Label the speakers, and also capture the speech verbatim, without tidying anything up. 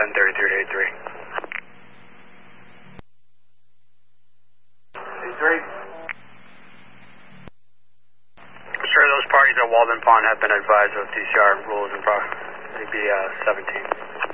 Speaker 1: ten thirty-three to eighty-three.
Speaker 2: eighty-three.
Speaker 1: Sure, those parties at Walden Pond have been advised of D C R rules and pro. It'd be uh, seventeen.